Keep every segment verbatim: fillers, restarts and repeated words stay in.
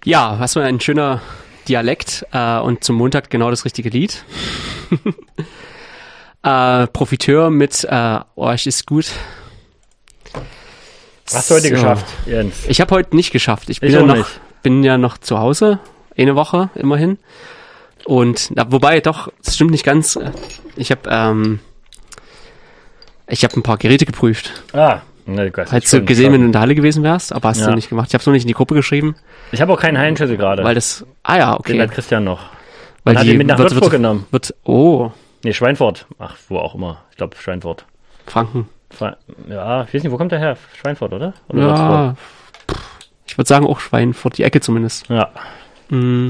Ja, was war ein schöner Dialekt äh, und zum Montag genau das richtige Lied. äh, Profiteur mit äh, Oh, es ist gut. Hast du heute so. geschafft, Jens? Ich habe heute nicht geschafft. Ich bin, Ich ja auch noch, nicht. bin ja noch zu Hause, eine Woche immerhin. Und na, wobei, doch, das stimmt nicht ganz. Ich habe ähm, ich habe ein paar Geräte geprüft. Ah, na Gott. Hättest du gesehen, wenn du in der Halle gewesen wärst, aber hast Ja. du nicht gemacht. Ich habe es noch nicht in die Gruppe geschrieben, Ich habe auch keinen Hallenschlüssel gerade. weil das, ah ja, Den okay. hat Christian noch. Weil Man hat ihn mit nach wird, Würzburg wird, genommen. wird, oh, Nee, Schweinfurt. Ach, wo auch immer. Ich glaube, Schweinfurt. Franken. Fra- Ja, ich weiß nicht, wo kommt der her? Schweinfurt, oder? oder Würzburg? Ja, ich würde sagen auch Schweinfurt, die Ecke zumindest. Ja. Mm.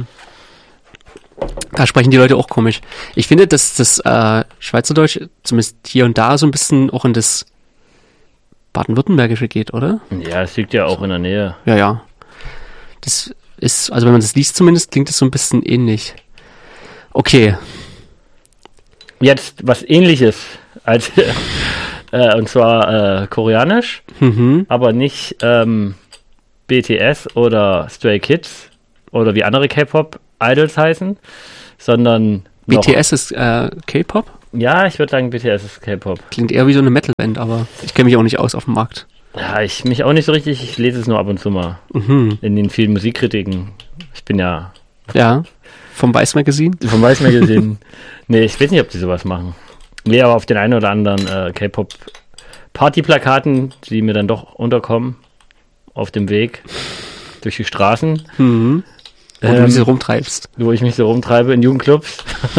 Da sprechen die Leute auch komisch. Ich finde, dass das äh, Schweizerdeutsch zumindest hier und da so ein bisschen auch in das Baden-Württembergische geht, oder? Ja, es liegt ja auch in der Nähe. Ja, ja. Das ist, also wenn man das liest zumindest, klingt es so ein bisschen ähnlich. Okay. Jetzt was Ähnliches als äh, und zwar äh, koreanisch, Mhm. aber nicht ähm, B T S oder Stray Kids oder wie andere K-Pop-Idols heißen, sondern B noch, T S ist äh, K-Pop? Ja, ich würde sagen, B T S ist K-Pop. Klingt eher wie so eine Metal-Band, aber ich kenne mich auch nicht aus auf dem Markt. Ja, ich mich auch nicht so richtig. Ich lese es nur ab und zu mal Mhm. in den vielen Musikkritiken. Ich bin ja Ja, vom Weiß Magazine. vom Weiß Magazine. Nee, ich weiß nicht, ob die sowas machen. Nee, aber auf den einen oder anderen äh, K-Pop-Partyplakaten, die mir dann doch unterkommen, auf dem Weg durch die Straßen, Mhm. Wo du Ähm, diese rumtreibst. wo ich mich so rumtreibe in Jugendclubs.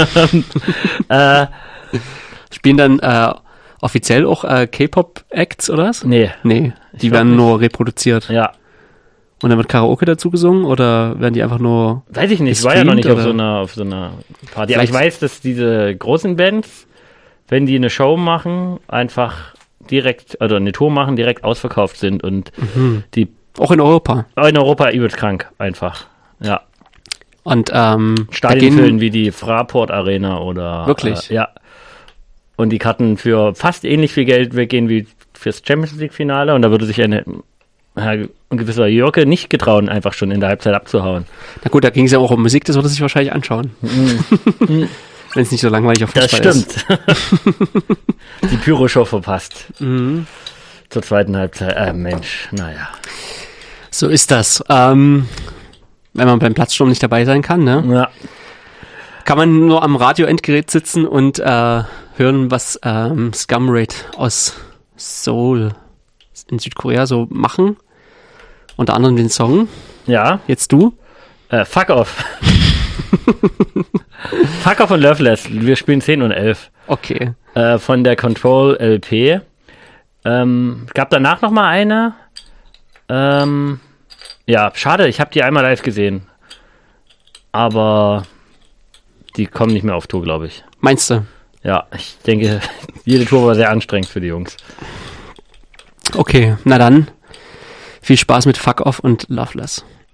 äh, Spielen dann äh, offiziell auch äh, K-Pop-Acts oder was? nee, Nee, die glaub werden nicht. nur reproduziert. ja, Und dann wird Karaoke dazu gesungen oder werden die einfach nur... weiß ich nicht. Ich war ja noch nicht auf Gestreamt, so oder? einer, auf so einer Party. Aber ich Vielleicht- weiß, dass diese großen Bands, wenn die eine Show machen, einfach direkt, oder eine Tour machen, direkt ausverkauft sind und Mhm. die Auch in Europa. in Europa übelst krank, einfach. Ja. Und ähm, da Stadien gehen- füllen wie die Fraport Arena oder. Wirklich? Äh, ja. Und die Karten für fast ähnlich viel Geld weggehen wie fürs Champions League Finale und da würde sich eine, ein gewisser Jörke nicht getrauen, einfach schon in der Halbzeit abzuhauen. Na gut, da ging es ja auch um Musik, das würde sich wahrscheinlich anschauen. Wenn es nicht so langweilig auf Das Fußball ist. stimmt. Die Pyro-Show verpasst. Mhm. Zur zweiten Halbzeit. Äh, Mensch, naja. So ist das. Ähm, wenn man beim Platzsturm nicht dabei sein kann, ne? Ja. Kann man nur am Radioendgerät sitzen und äh, hören, was ähm, Scum Raid aus Seoul in Südkorea so machen. Unter anderem den Song. Ja. Jetzt du. Äh, fuck off. Fuck off und Loveless. Wir spielen zehn und elf. Okay. Äh, von der Control L P. Ähm, gab danach noch mal eine. Ähm, ja, schade, ich habe die einmal live gesehen. Aber die kommen nicht mehr auf Tour, glaube ich. Meinst du? Ja, ich denke, jede Tour war sehr anstrengend für die Jungs. Okay, na dann. Viel Spaß mit Fuck Off und Loveless.